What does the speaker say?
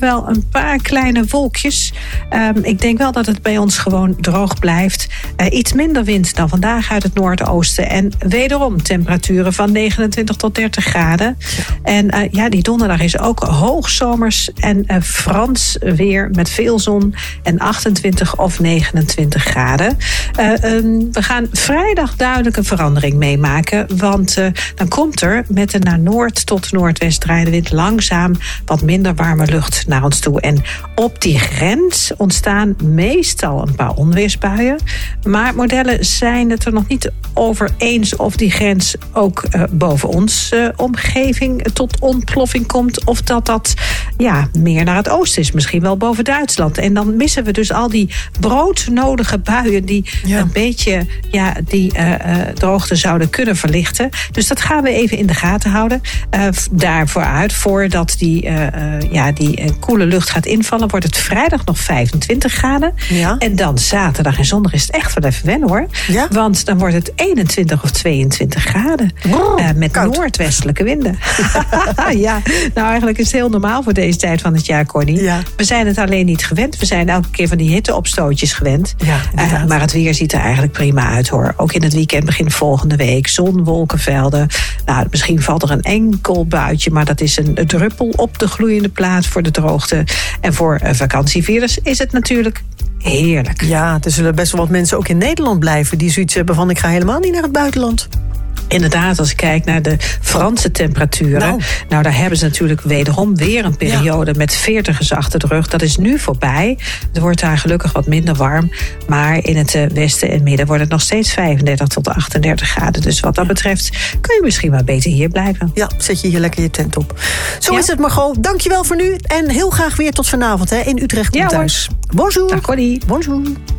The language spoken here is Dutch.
wel een paar kleine wolkjes. Ik denk wel dat het bij ons gewoon droog blijft. Iets minder wind dan vandaag uit het noordoosten. En wederom temperaturen van 29 tot 30 graden. En die donderdag is ook hoogzomers en Frans weer met veel zon en 28 of 29 graden. We gaan vrijdag duidelijk een verandering meemaken. Want dan komt er met een naar noord tot noordwest draaiende wind langzaam wat minder warme lucht naar ons toe. En op die grens ontstaan meestal een paar onweersbuien. Maar modellen zijn het er nog niet over eens of die grens ook boven ons omgeving tot ontploffing komt. Of dat meer naar het oosten is. Misschien wel boven Duitsland. En dan missen we dus al die broodnodige buien die een beetje die droogte zouden kunnen verlichten. Dus dat gaan we even in de gaten houden. Daarvoor uit, voordat die koele lucht gaat invallen, wordt het vrijdag nog 25 graden. Ja. En dan zaterdag en zondag is het echt wel even wennen hoor. Ja? Want dan wordt het 21 of 22 graden. Met koud. Noordwestelijke winden. Ja, nou eigenlijk is het heel normaal voor deze tijd van het jaar, Connie. Ja. We zijn het alleen niet gewend. We zijn elke keer van die hitteopstootjes gewend. Ja, maar het weer ziet er eigenlijk prima uit hoor. Ook in het weekend begin volgende week. Zon, wolkenvelden. Nou, misschien valt er een enkel buitje, maar dat is een druppel op de gloeiende plaat voor de droogte. En voor vakantievierders is het natuurlijk heerlijk. Ja, er zullen best wel wat mensen ook in Nederland blijven die zoiets hebben van ik ga helemaal niet naar het buitenland. Inderdaad, als ik kijk naar de Franse temperaturen. Nou, daar hebben ze natuurlijk wederom weer een periode met 40 achter de rug. Dat is nu voorbij. Het wordt daar gelukkig wat minder warm. Maar in het westen en midden wordt het nog steeds 35 tot 38 graden. Dus wat dat betreft kun je misschien wel beter hier blijven. Ja, zet je hier lekker je tent op. Zo is het, Margot. Dankjewel voor nu. En heel graag weer tot vanavond in Utrecht. Thuis. Bonjour. Dag, Connie. Bonjour.